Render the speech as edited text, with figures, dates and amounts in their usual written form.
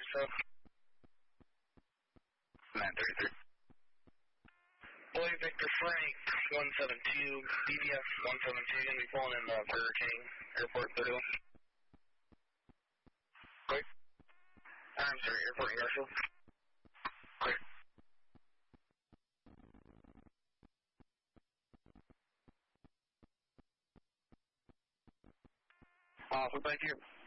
truck. 933. Boy Victor Frank, 172, BBF 172, going to be pulling in the Burger King, Airport 31. Quick. I'm sorry, Airport Garfield. Quick. Awesome, thank you.